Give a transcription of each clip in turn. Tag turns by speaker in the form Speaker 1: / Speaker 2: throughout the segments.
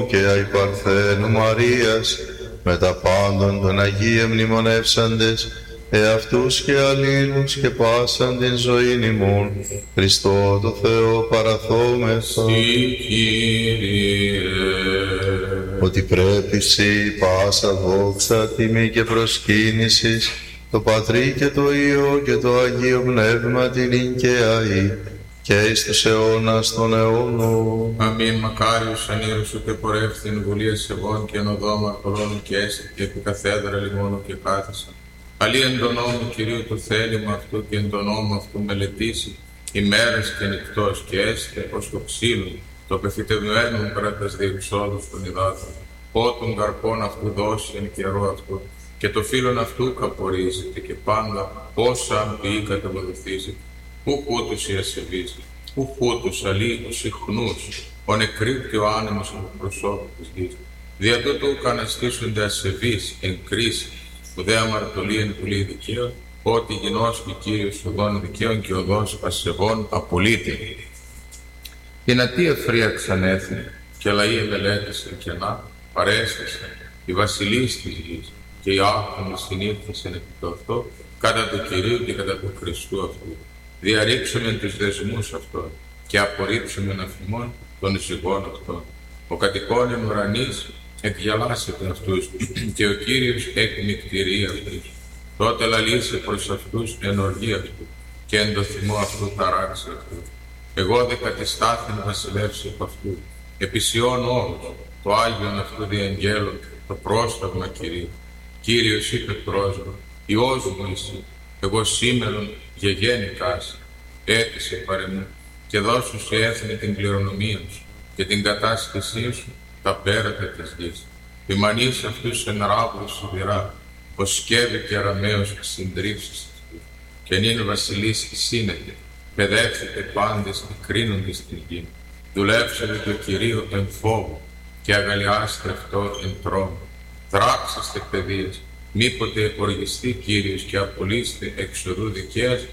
Speaker 1: και αϊ Παρθένου Μαρίας, με τα πάντων των Αγίων μνημονεύσαντες, εαυτούς και αλλήλους και πάσαν την ζωήν ημών, Χριστό το Θεό παραθόμεθα. Ότι πρέπει σοι πάσα δόξα, τιμή και προσκύνησης, το Πατρί και το Υιό και το Αγίο Πνεύμα την ικαιαή, και εις τους αιώνας των αιώνων.
Speaker 2: Αμήν. Μακάριος ανήρους ούτε πορεύθην βουλίας ευών και ενοδόμα αρκολών και έστει και επί καθέδρα λιμώνου και κάθισαν. Αλλή εν τον νόμο Κυρίου το θέλημα αυτού και εν τον νόμο αυτού μελετήσει, ημέρες και νυχτός και έστε ως το ξύλο, το πεφυτευμένον κράτας διεξόδους των υδάτων. Ότων καρπών αυτού δώσει εν καιρό αυτού, και το φύλλον αυτού καπορίζεται και πάντα όσα αμποιεί καταβοδοθίζεται. Ουκ ούτως οι ασεβείς, ουκ ούτως αλλοί τους ιχνούς, ο νεκρύπτει ο άνεμος από προσώπου της γης. Δια τούτου ουκ αναστήσονται ασεβείς εν κρίση, ουδέ αμαρτωλή εν πουλή δικαίων, ότι γινώσκει Κύριος οδών δικαίων και οδός ασεβών απολύται. Η νατή εφρίαξαν έθνη, και λαοί ευελέτησαν κενά, παρέστησαν, οι βασιλείς της γης, και οι άκρονοι συνήθισαν επί το αυτό, κατά του Κυρίου και κατά του Χριστού αυτού. Διαρρήξομεν τους δεσμούς αυτών και απορρίψομεν αφημών των ζυγών αυτών. Ο κατοικών εν ουρανής εκγιαλάσεται αυτούς και ο Κύριος εκμυκτηρεί αυτούς. Τότε λαλήσε προς αυτούς εν οργή αυτού και εν το θυμό αυτού ταράξει αυτού. Εγώ δε κατιστάθην βασιλεύσει από αυτού. Επισιών όλους το Άγιον αυτού διαγγέλων το πρόσταγμα Κυρίου. Κύριος είπε προς μου, Υιός μου εσύ, εγώ σήμερον γεγέννηκας, έτησε παρεμού και δώσου σε έθνη την κληρονομία σου και την κατάσχεσή σου τα πέρατα της γης. Ποιμανείς αυτούς εν ράβους σιδηρά, ως σκεύη και αραμαίος συντρίψεις αυτούς. Και νυν βασιλείς σύνετε, παιδεύθετε πάντες και κρίνονται στην γη. Δουλεύσετε το Κυρίο εν φόβο και αγαλιάστε αυτό εν τρόμο. Δράξεστε παιδείες, μήποτε οργιστεί Κύριος και απολύστε εξοδού δικαίας,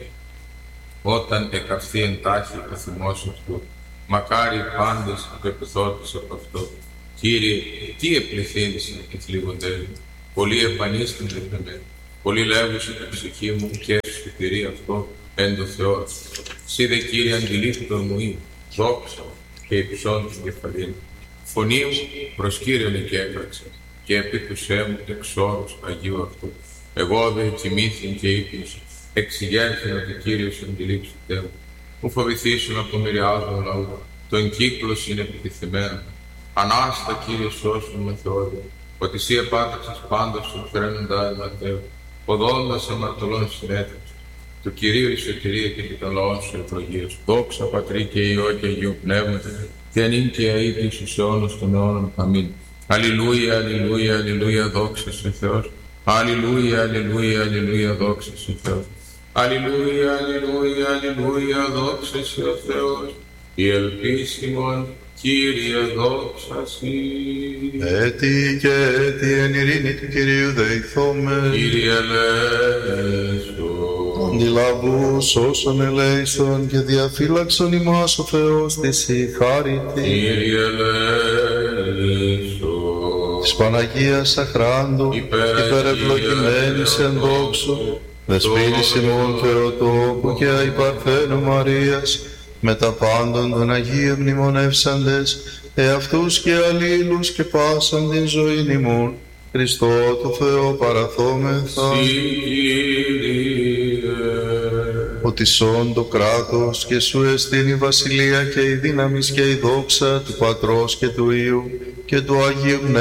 Speaker 2: όταν εκαυθεί εντάχει ο θυμός αυτού. Μακάρι οι πάντες πεπιθώτες από αυτό. Κύριε, τι επληθύνησαν οι θλιβοντές μου, πολλοί επανίστην δεχεμένοι, πολλοί λέγουσαν την ψυχή μου και σωτηρεί αυτό εν το Θεό. Σύ δε Κύριε αντιλήφθητον μου ή, δόξα και υψών την κεφαλήν. Φωνή μου προς Κύριον και έκραξε, και επίκουσέ μου εξ όρους Αγίου αυτού. Εγώ δε κοιμήθην και ύπνησα, εξηγέρθην ότι Κύριος αντιλήψητε μου. Μου φοβηθήσουν από το μυριάδο λαού, τον κύκλος είναι επιτιθυμένο. Ανάστα Κύριε σώσον με Θεόδε, ότι εσύ επάταξες πάντα σου φρένοντα ελματέου, οδόντας αμαρτωλών συνέτρεψε. Του Κυρίου η σωτηρία και των λαών σου ευλογίας. Δόξα Πατρί και Υιό και Αγίου Πνεύματος, και ανήν και αεί και εις αιώνας των αιώνων. Αμήν. Αλληλούια, αλληλούια, αλληλούια, δόξα σε Θεός. Αλληλούια, αλληλούια, αλληλούια, δόξα σε Θεός. Αλληλούια, αλληλούια, αλληλούια, δόξα σε ο Θεός. Η ελπίσιμον Κύριε δόξα Συ.
Speaker 1: Έτι και έτι εν ειρήνη του Κυρίου δεηθώμε.
Speaker 2: Κύριε ελέησον.
Speaker 1: Αντιλαβούς όσων ελέησον και διαφύλαξον ημάς ο Θεός της η χάρητη.
Speaker 2: Κύριε ελέησον.
Speaker 1: Της Παναγίας αχράντου, υπερευλογημένης εν δόξου, δεσποίνης ημών Θεοτόκου και αϊ Παρθένου Μαρίας, με τα πάντων των Αγίων μνημονεύσαντες, εαυτούς και αλλήλους και πάσαν την ζωήν ημών, Χριστό το Θεό παραθόμεθα. Ότι σών το κράτος και σου εστίν η βασιλεία και η δύναμις και η δόξα του Πατρός και του Υιού και του Αγίου Πνεύματος